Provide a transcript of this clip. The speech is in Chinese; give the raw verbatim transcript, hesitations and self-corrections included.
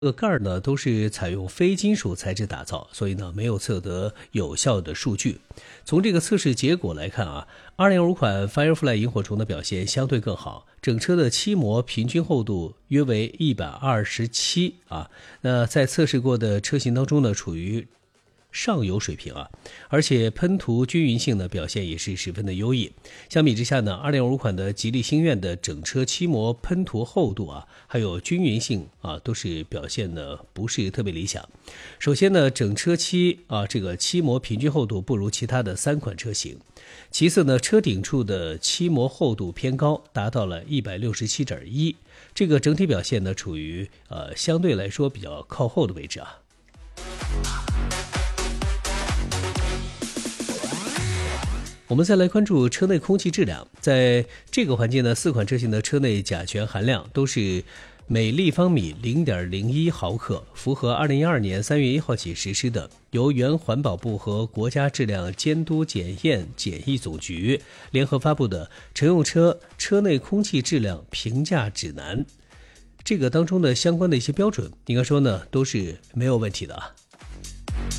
这个盖儿呢都是采用非金属材质打造，所以呢没有测得有效的数据。从这个测试结果来看啊，二零二五款 Firefly 萤火虫的表现相对更好，整车的漆膜平均厚度约为一百二十七啊，那在测试过的车型当中呢，处于上游水平啊，而且喷涂均匀性的表现也是十分的优异。相比之下呢，二零二五款的吉利星愿的整车漆膜喷涂厚度啊，还有均匀性啊，都是表现的不是特别理想。首先呢，整车漆啊这个漆膜平均厚度不如其他的三款车型。其次呢，车顶处的漆膜厚度偏高，达到了 一百六十七点一， 这个整体表现呢处于呃相对来说比较靠后的位置啊。我们再来关注车内空气质量，在这个环节呢，四款车型的车内甲醛含量都是每立方米 零点零一毫克，符合二零一二年三月一号起实施的由原环保部和国家质量监督检验检疫总局联合发布的乘用车车内空气质量评价指南。这个当中的相关的一些标准，应该说呢都是没有问题的啊。